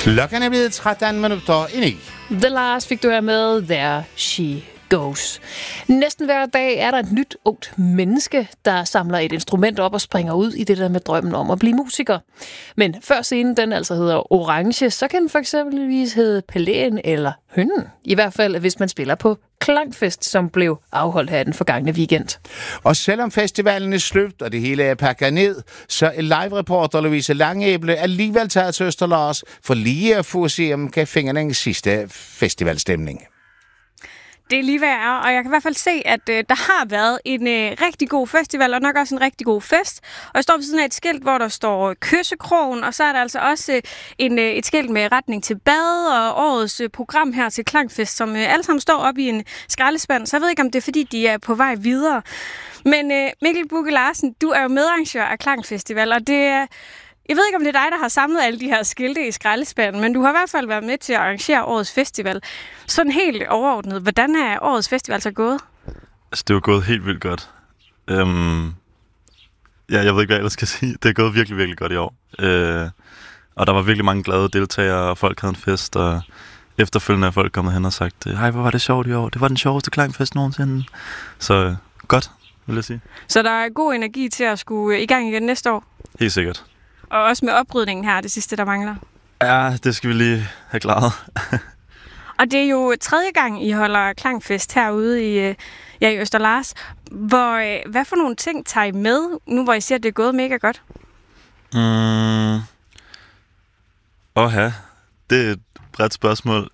Klokken er blevet 13 minutter i 9. The Last fik du her med There She Goes. Næsten hver dag er der et nyt ungt menneske, der samler et instrument op og springer ud i det der med drømmen om at blive musiker. Men før scenen den altså hedder Orange, så kan den for eksempelvis hedde Pelæen eller Hønnen. I hvert fald, hvis man spiller på Klangfest, som blev afholdt her den forgangne weekend. Og selvom festivalen er slut, og det hele er pakket ned, så er live-reporter Louise Langæble alligevel taget til Østerlars for lige at få se, om man kan finde den sidste festivalstemning. Det er lige hvad jeg er, og jeg kan i hvert fald se, at der har været en rigtig god festival, og nok også en rigtig god fest. Og jeg står ved siden af et skilt, hvor der står Kyssekrogen, og så er der altså også et skilt med retning til bad, og årets program her til Klangfest, som alle sammen står op i en skraldespand. Så jeg ved ikke, om det er, fordi de er på vej videre. Men Mikkel Bugge Larsen, du er jo medarrangør af Klangfestival, og det er... Jeg ved ikke, om det er dig, der har samlet alle de her skilte i skraldespanden, men du har i hvert fald været med til at arrangere årets festival. Sådan helt overordnet, hvordan er årets festival så gået? Altså, det er jo gået helt vildt godt. Ja, jeg ved ikke, hvad jeg ellers skal sige. Det er gået virkelig, virkelig godt i år. Og der var virkelig mange glade deltagere, og folk havde en fest, og efterfølgende er folk kommet hen og sagt, hej, hvor var det sjovt i år? Det var den sjoveste Klangfest nogensinde. Så godt, vil jeg sige. Så der er god energi til at skulle i gang igen næste år? Helt sikkert. Og også med oprydningen her, det sidste, der mangler. Ja, det skal vi lige have klaret. Og det er jo 3. gang, I holder Klangfest herude i Østerlars. Hvad for nogle ting tager I med, nu hvor I siger, at det er gået mega godt? Det er et bredt spørgsmål.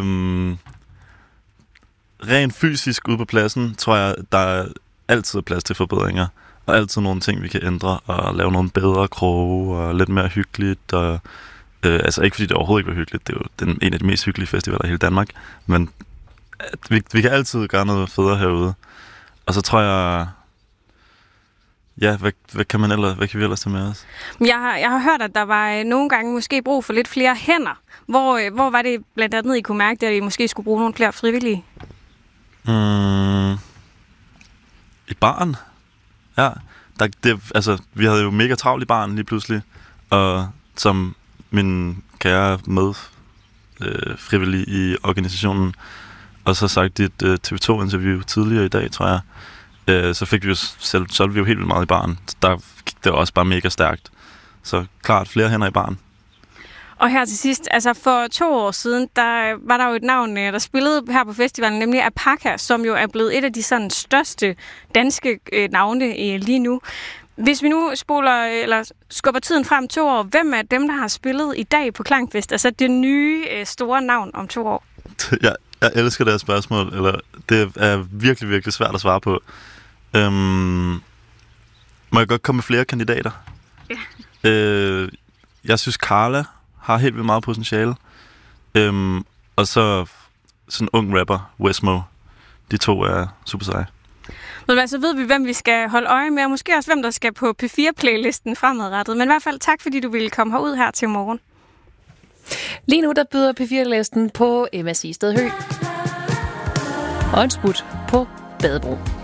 Rent fysisk ude på pladsen, tror jeg, der er altid plads til forbedringer. Og altid nogle ting, vi kan ændre, og lave nogle bedre kroge, og lidt mere hyggeligt. Og, altså ikke fordi det overhovedet ikke var hyggeligt, det er jo en af de mest hyggelige festivaler i hele Danmark. Men vi kan altid gøre noget federe herude. Og så tror jeg... Ja, hvad kan vi ellers tage med os? Jeg har hørt, at der var nogle gange måske brug for lidt flere hænder. Hvor var det blandt andet, I kunne mærke, at I måske skulle bruge nogle flere frivillige? I baren? Ja, vi havde jo mega travlt i baren lige pludselig, og som min kære med frivillig i organisationen, og så sagt i et TV2-interview tidligere i dag, tror jeg, så fik vi jo solgte vi jo helt vildt meget i baren. Der gik det også bare mega stærkt. Så klart flere hænder i baren. Og her til sidst, altså for 2 år siden, der var der jo et navn, der spillede her på festivalen, nemlig Apaka, som jo er blevet et af de sådan største danske navne lige nu. Hvis vi nu skubber tiden frem 2 år, hvem er dem, der har spillet i dag på Klangfest? Altså det nye store navn om 2 år. Jeg elsker det her spørgsmål, eller det er virkelig, virkelig svært at svare på. Må jeg godt komme med flere kandidater? Ja. Jeg synes, Carla har helt vildt meget potentiale. Og så sådan en ung rapper, Wesmo. De 2 er super seje. Så ved vi, hvem vi skal holde øje med, og måske også, hvem der skal på P4-playlisten fremadrettet. Men i hvert fald tak, fordi du ville komme herud her til morgen. Lige nu der byder P4-listen på MSI Stedhø og en smut på Badebro.